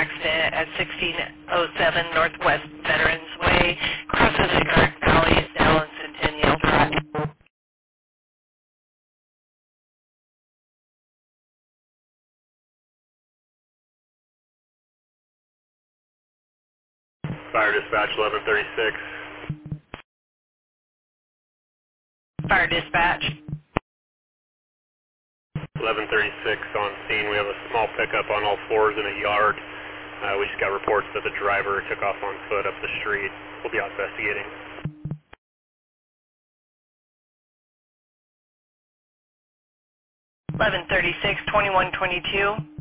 accident at 1607 Northwest Veterans Way, crosses the Garden Valley, Dallas, Centennial Drive. Fire dispatch 1136. Fire dispatch. 1136 on scene. We have a small pickup on all fours in a yard. We just got reports that the driver took off on foot up the street. We'll be out investigating. 1136, 2122.